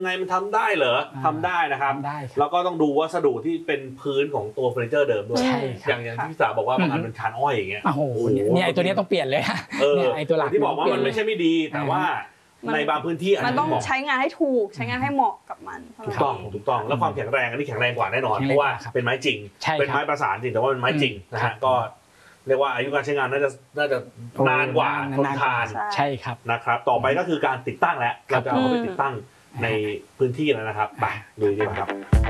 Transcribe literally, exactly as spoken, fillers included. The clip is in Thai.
ไงมันทำได้เหรอทำได้นะครับแล้วก็ต้องดูวัสดุที่เป็นพื้นของตัวเฟอร์นิเจอร์เดิมด้วยอย่างอย่างที่พี่สาวบอกว่าบางอันเป็นชานอ้อยอย่างเงี้ยโอ้โหเนี่ยไอ้ตัวนี้ต้องเปลี่ยนเลยเนี่ยไอ้ตัวหลักที่บอกว่ามันไม่ใช่ไม่ดีแต่ว่าในบางพื้นที่มันต้องใช้งานให้ถูกใช้งานให้เหมาะกับมันถูกต้องถูกต้องแล้วความแข็งแรงอันนี้แข็งแรงกว่าแน่นอนเพราะว่าเป็นไม้จริงเป็นไม้ประสานจริงแต่ว่าเป็นไม้จริงนะฮะก็เรียกว่าอายุการใช้งานน่าจะน่าจะนานกว่าทนทานใช่ครับนะครับต่อไปก็คือการติดตั้งแล้วเราจะเอาไปติดตั้งในพื้นที่แล้วนะครับไปดูดีกว่าครับ